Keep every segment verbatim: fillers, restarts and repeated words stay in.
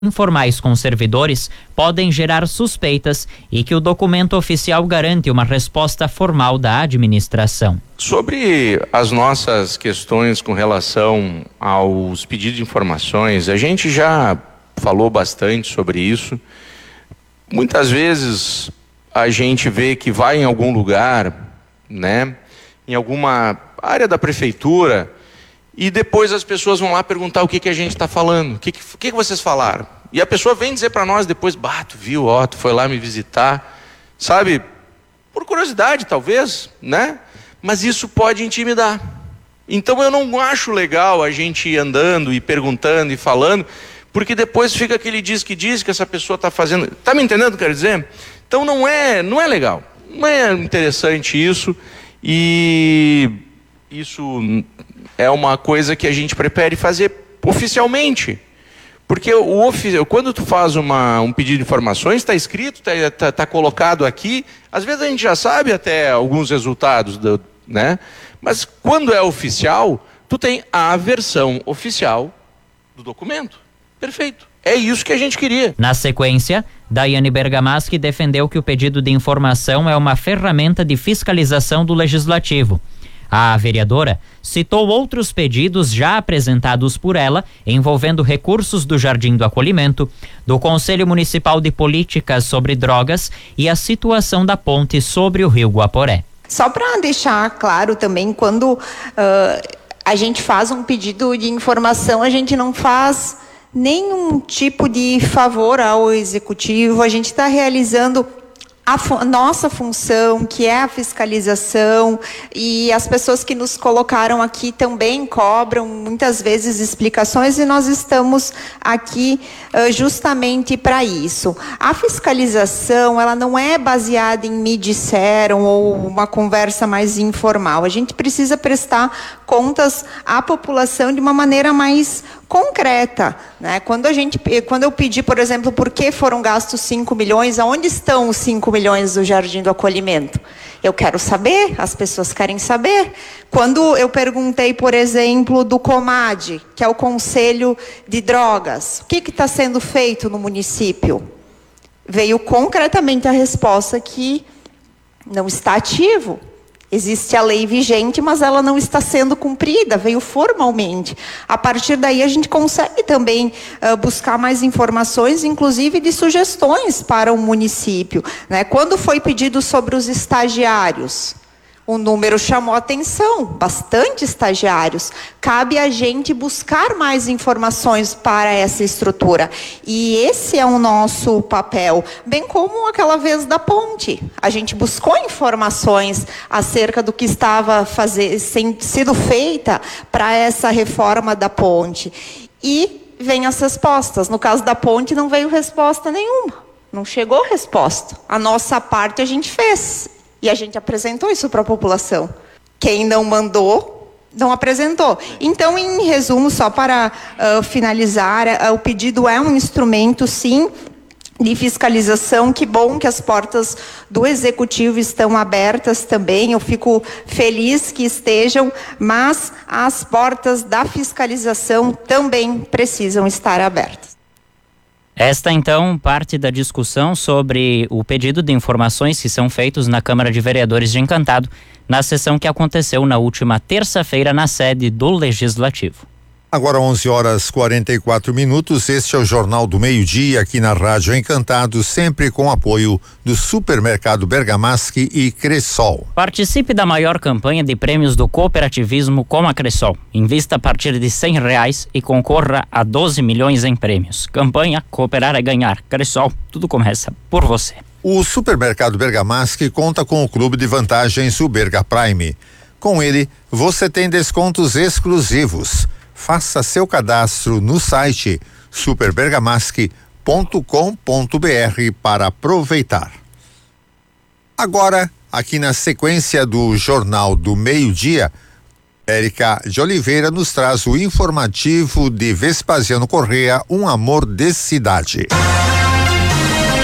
informais com servidores podem gerar suspeitas e que o documento oficial garante uma resposta formal da administração. Sobre as nossas questões com relação aos pedidos de informações, a gente já falou bastante sobre isso. Muitas vezes a gente vê que vai em algum lugar, né, em alguma área da prefeitura, e depois as pessoas vão lá perguntar o que, que a gente está falando, o que, que, que vocês falaram. E a pessoa vem dizer para nós depois, bah, tu viu, ó, tu foi lá me visitar, sabe, por curiosidade talvez, né? Mas isso pode intimidar. Então eu não acho legal a gente ir andando e perguntando e falando, porque depois fica aquele diz que diz que essa pessoa está fazendo. Está me entendendo o que eu quero dizer? Então não é, não é legal, não é interessante isso, e isso é uma coisa que a gente prefere fazer oficialmente. Porque o oficial, quando tu faz uma, um pedido de informações, está escrito, está tá, tá colocado aqui, às vezes a gente já sabe até alguns resultados, do, né? Mas quando é oficial, tu tem a versão oficial do documento. Perfeito. É isso que a gente queria. Na sequência, Daiane Bergamaschi defendeu que o pedido de informação é uma ferramenta de fiscalização do Legislativo. A vereadora citou outros pedidos já apresentados por ela, envolvendo recursos do Jardim do Acolhimento, do Conselho Municipal de Políticas sobre Drogas e a situação da ponte sobre o Rio Guaporé. Só para deixar claro também, quando uh, a gente faz um pedido de informação, a gente não faz nenhum tipo de favor ao executivo, a gente está realizando a fu- nossa função, que é a fiscalização, e as pessoas que nos colocaram aqui também cobram muitas vezes explicações, e nós estamos aqui uh, justamente para isso. A fiscalização, ela não é baseada em me disseram ou uma conversa mais informal. A gente precisa prestar contas à população de uma maneira mais concreta, né? Quando a gente, quando eu pedi, por exemplo, por que foram gastos cinco milhões, aonde estão os cinco milhões do Jardim do Acolhimento? Eu quero saber, as pessoas querem saber. Quando eu perguntei, por exemplo, do COMAD, que é o Conselho de Drogas, o que está sendo feito no município? Veio concretamente a resposta que não está ativo. Existe a lei vigente, mas ela não está sendo cumprida, veio formalmente. A partir daí a gente consegue também uh, buscar mais informações, inclusive de sugestões para o município, né? Quando foi pedido sobre os estagiários, o número chamou atenção, bastante estagiários. Cabe a gente buscar mais informações para essa estrutura. E esse é o nosso papel. Bem como aquela vez da ponte. A gente buscou informações acerca do que estava fazer, sendo feita para essa reforma da ponte. E vem as respostas. No caso da ponte não veio resposta nenhuma. Não chegou resposta. A nossa parte a gente fez. E a gente apresentou isso para a população. Quem não mandou, não apresentou. Então, em resumo, só para uh, finalizar, uh, o pedido é um instrumento, sim, de fiscalização. Que bom que as portas do Executivo estão abertas também. Eu fico feliz que estejam, mas as portas da fiscalização também precisam estar abertas. Esta, então, parte da discussão sobre o pedido de informações que são feitos na Câmara de Vereadores de Encantado, na sessão que aconteceu na última terça-feira na sede do Legislativo. Agora onze horas e quarenta e quatro minutos, este é o Jornal do Meio-Dia aqui na Rádio Encantado, sempre com apoio do Supermercado Bergamaschi e Cressol. Participe da maior campanha de prêmios do cooperativismo com a Cressol. Invista a partir de cem reais e concorra a doze milhões em prêmios. Campanha Cooperar é Ganhar. Cressol, tudo começa por você. O Supermercado Bergamaschi conta com o clube de vantagens o Berga Prime. Com ele, você tem descontos exclusivos. Faça seu cadastro no site super bergamaschi ponto com ponto b r para aproveitar. Agora, aqui na sequência do Jornal do Meio-Dia, Érica de Oliveira nos traz o informativo de Vespasiano Corrêa, um amor de cidade.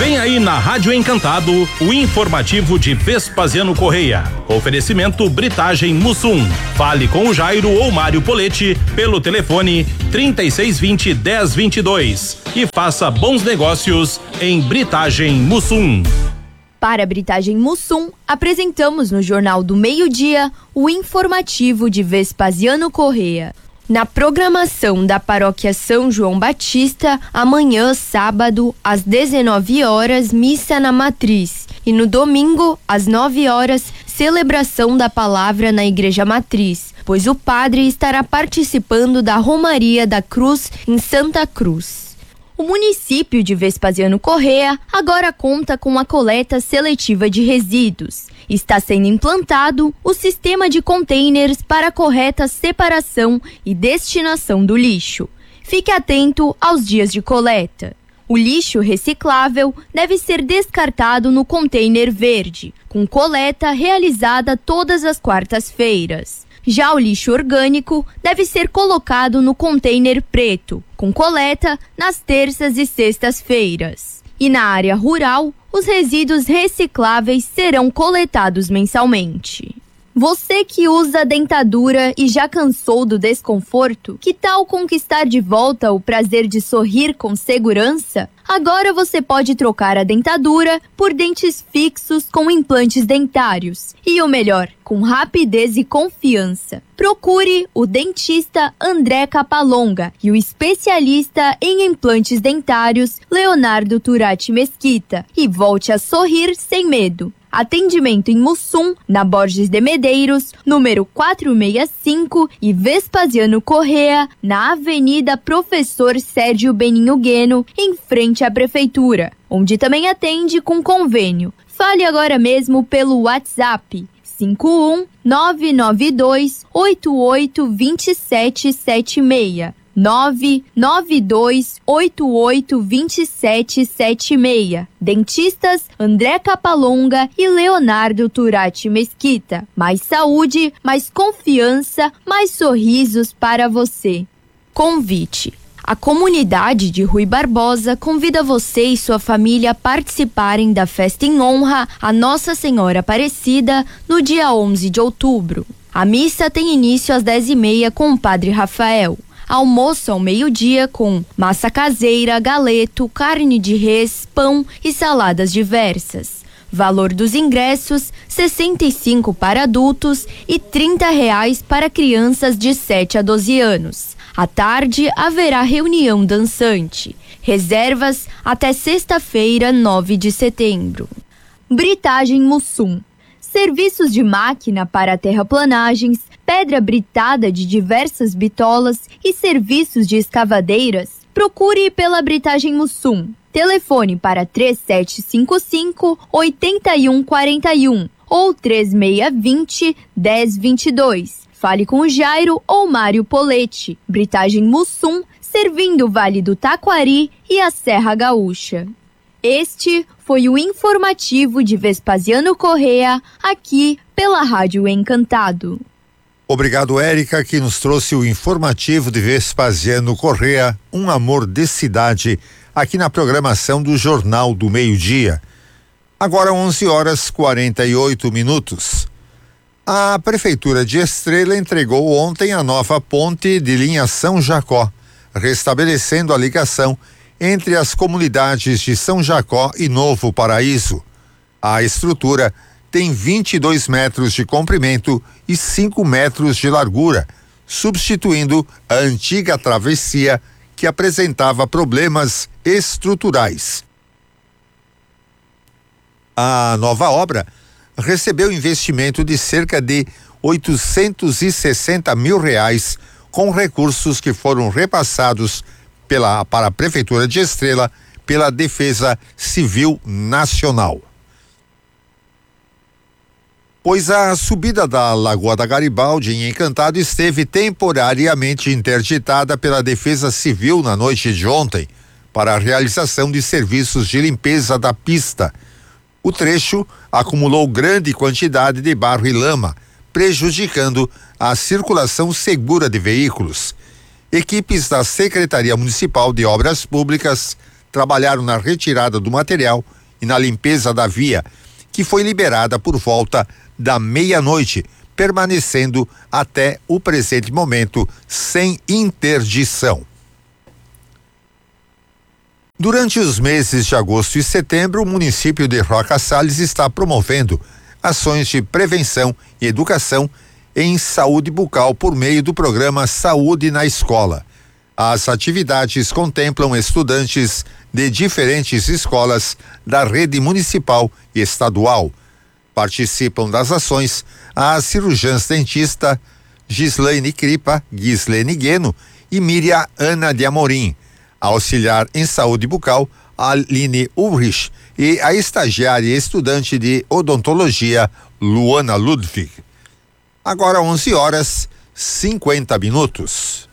Vem aí na Rádio Encantado o informativo de Vespasiano Correia. Oferecimento Britagem Mussum. Fale com o Jairo ou Mário Poletti pelo telefone trinta e seis vinte, dez vinte e dois e faça bons negócios em Britagem Mussum. Para a Britagem Mussum, apresentamos no Jornal do Meio-Dia o informativo de Vespasiano Correia. Na programação da Paróquia São João Batista, amanhã, sábado, às dezenove horas, missa na Matriz. E no domingo, às nove horas, celebração da palavra na Igreja Matriz, pois o padre estará participando da Romaria da Cruz em Santa Cruz. O município de Vespasiano Correia agora conta com a coleta seletiva de resíduos. Está sendo implantado o sistema de containers para a correta separação e destinação do lixo. Fique atento aos dias de coleta. O lixo reciclável deve ser descartado no container verde, com coleta realizada todas as quartas-feiras. Já o lixo orgânico deve ser colocado no container preto, com coleta nas terças e sextas-feiras. E na área rural, os resíduos recicláveis serão coletados mensalmente. Você que usa dentadura e já cansou do desconforto, que tal conquistar de volta o prazer de sorrir com segurança? Agora você pode trocar a dentadura por dentes fixos com implantes dentários. E o melhor, com rapidez e confiança. Procure o dentista André Capalonga e o especialista em implantes dentários Leonardo Turati Mesquita e volte a sorrir sem medo. Atendimento em Mussum, na Borges de Medeiros, número quatrocentos e sessenta e cinco e Vespasiano Correia, na Avenida Professor Sérgio Beninho Gueno, em frente à Prefeitura, onde também atende com convênio. Fale agora mesmo pelo WhatsApp cinco um nove nove dois oito oito dois sete sete seis. nove nove dois oito oito dois sete sete seis. Dentistas André Capalonga e Leonardo Turati Mesquita. Mais saúde, mais confiança, mais sorrisos para você. Convite. A comunidade de Rui Barbosa convida você e sua família a participarem da festa em honra a Nossa Senhora Aparecida no dia onze de outubro. A missa tem início às dez e meia com o Padre Rafael. Almoço ao meio-dia com massa caseira, galeto, carne de res, pão e saladas diversas. Valor dos ingressos, sessenta e cinco para adultos e trinta reais para crianças de sete a doze anos. À tarde haverá reunião dançante. Reservas até sexta-feira, nove de setembro. Britagem Mussum. Serviços de máquina para terraplanagens, pedra britada de diversas bitolas e serviços de escavadeiras, procure pela Britagem Mussum. Telefone para três sete cinco cinco, oito um quatro um ou três seis dois zero, um zero dois dois. Fale com o Jairo ou Mário Poletti. Britagem Mussum, servindo o Vale do Taquari e a Serra Gaúcha. Este foi o informativo de Vespasiano Correia, aqui pela Rádio Encantado. Obrigado, Érica, que nos trouxe o informativo de Vespasiano Correia, um amor de cidade, aqui na programação do Jornal do Meio-Dia. Agora onze horas e quarenta e oito minutos. A Prefeitura de Estrela entregou ontem a nova ponte de linha São Jacó, restabelecendo a ligação entre as comunidades de São Jacó e Novo Paraíso. A estrutura tem vinte e dois metros de comprimento e cinco metros de largura, substituindo a antiga travessia que apresentava problemas estruturais. A nova obra recebeu investimento de cerca de oitocentos e sessenta mil reais, com recursos que foram repassados pela, para a Prefeitura de Estrela pela Defesa Civil Nacional. Pois a subida da Lagoa da Garibaldi em Encantado esteve temporariamente interditada pela Defesa Civil na noite de ontem para a realização de serviços de limpeza da pista. O trecho acumulou grande quantidade de barro e lama, prejudicando a circulação segura de veículos. Equipes da Secretaria Municipal de Obras Públicas trabalharam na retirada do material e na limpeza da via, que foi liberada por volta da meia-noite, permanecendo até o presente momento sem interdição. Durante os meses de agosto e setembro, o município de Roca Salles está promovendo ações de prevenção e educação em saúde bucal por meio do programa Saúde na Escola. As atividades contemplam estudantes de diferentes escolas da rede municipal e estadual. Participam das ações as cirurgiãs dentista Gislaine Cripa, Gislene Gueno e Miriam Ana de Amorim, a auxiliar em saúde bucal Aline Ulrich e a estagiária e estudante de odontologia Luana Ludwig. Agora onze horas cinquenta minutos.